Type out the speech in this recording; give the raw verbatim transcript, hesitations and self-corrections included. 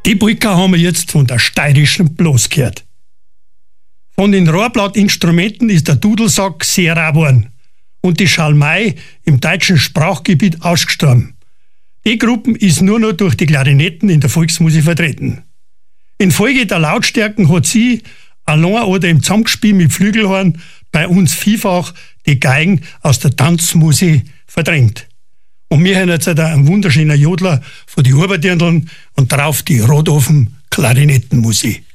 Die Polka haben wir jetzt von der steirischen Blas gehört. Von den Rohrblattinstrumenten ist der Dudelsack sehr rar geworden und die Schalmei im deutschen Sprachgebiet ausgestorben. Die Gruppe ist nur noch durch die Klarinetten in der Volksmusik vertreten. Infolge der Lautstärken hat sie, allein oder im Zusammenspiel mit Flügelhorn, bei uns vielfach die Geigen aus der Tanzmusik verdrängt. Und wir haben jetzt einen wunderschönen Jodler von die Huberdirndln und drauf die Rotofen Klarinettenmusik.